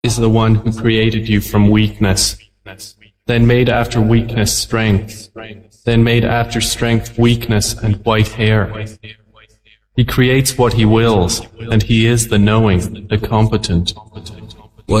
is the one who created you from weakness, then made after weakness strength, then made after strength weakness and white hair. He creates what He wills, and He is the knowing, the competent.